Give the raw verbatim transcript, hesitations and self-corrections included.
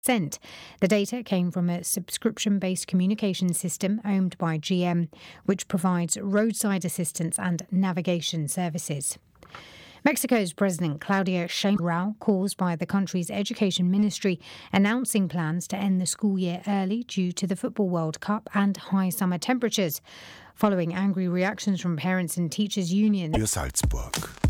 The data came from a subscription-based communication system owned by G M, which provides roadside assistance and navigation services. Mexico's President Claudia Sheinbaum calls by the country's education ministry, announcing plans to end the school year early due to the Football World Cup and high summer temperatures. Following angry reactions from parents and teachers' unions. Salzburg.